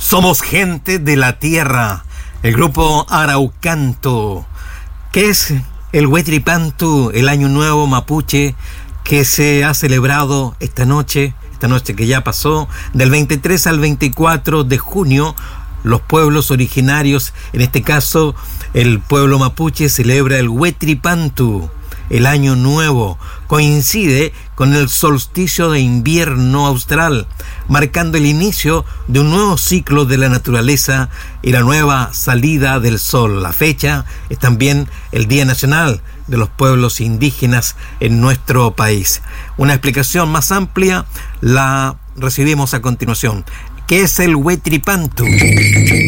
Somos gente de la tierra, el grupo Araucanto. ¿Qué es el Huaytripantu, el Año Nuevo Mapuche, que se ha celebrado esta noche que ya pasó, del 23 al 24 de junio? Los pueblos originarios, en este caso el pueblo mapuche, celebra el Huaytripantu, el Año Nuevo. Coincide con el solsticio de invierno austral, marcando el inicio de un nuevo ciclo de la naturaleza y la nueva salida del sol. La fecha es también el Día Nacional de los Pueblos Indígenas en nuestro país. Una explicación más amplia la recibimos a continuación. ¿Qué es el Huaytripantu?